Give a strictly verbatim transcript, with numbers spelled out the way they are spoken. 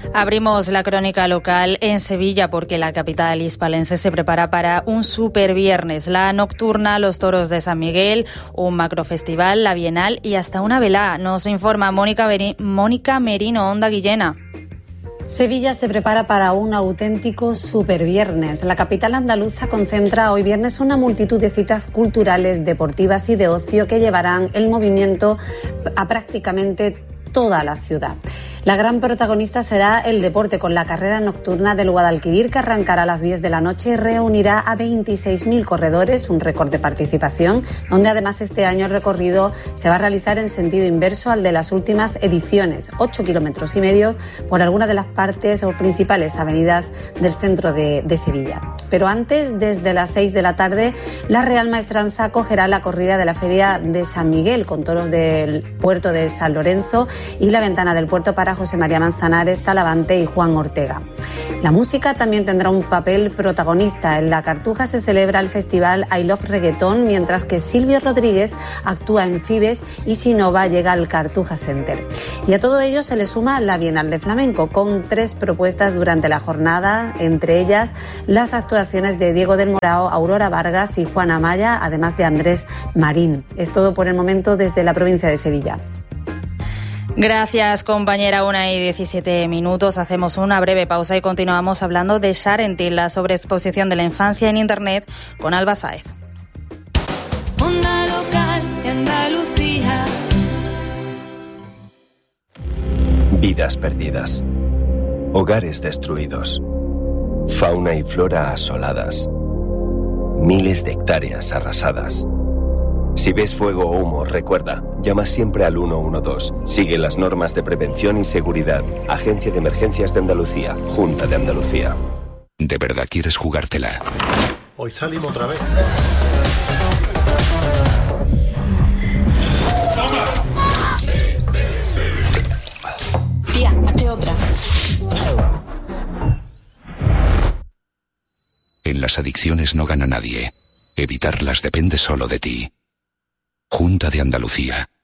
Abrimos la crónica local en Sevilla porque la capital hispalense se prepara para un super viernes. La nocturna, los toros de San Miguel, un macrofestival, la Bienal y hasta una velá. Nos informa Mónica, Beri- Mónica Merino, Onda Guillena. Sevilla se prepara para un auténtico superviernes. La capital andaluza concentra hoy viernes una multitud de citas culturales, deportivas y de ocio que llevarán el movimiento a prácticamente toda la ciudad. La gran protagonista será el deporte, con la carrera nocturna del Guadalquivir, que arrancará a las diez de la noche y reunirá a veintiséis mil corredores, un récord de participación, donde además este año el recorrido se va a realizar en sentido inverso al de las últimas ediciones, ocho kilómetros y medio por alguna de las partes o principales avenidas del centro de, de Sevilla. Pero antes, desde las seis de la tarde, la Real Maestranza acogerá la corrida de la Feria de San Miguel, con toros del puerto de San Lorenzo y la ventana del puerto para José María Manzanares, Talavante y Juan Ortega. La música también tendrá un papel protagonista. En La Cartuja se celebra el festival I Love Reggaeton, mientras que Silvio Rodríguez actúa en Fibes y Sinova llega al Cartuja Center. Y a todo ello se le suma la Bienal de Flamenco, con tres propuestas durante la jornada, entre ellas las actuaciones de Diego del Morao, Aurora Vargas y Juana Amaya, además de Andrés Marín. Es todo por el momento desde la provincia de Sevilla. Gracias, compañera. Una y diecisiete minutos. Hacemos una breve pausa y continuamos hablando de Sharentil, la sobreexposición de la infancia en Internet, con Alba Sáez. Onda local de Andalucía. Vidas perdidas. Hogares destruidos. Fauna y flora asoladas. Miles de hectáreas arrasadas. Si ves fuego o humo, recuerda, llama siempre al uno uno dos. Sigue las normas de prevención y seguridad. Agencia de Emergencias de Andalucía, Junta de Andalucía. ¿De verdad quieres jugártela? Hoy salimos otra vez. Tía, hazte otra. En las adicciones no gana nadie. Evitarlas depende solo de ti. Junta de Andalucía.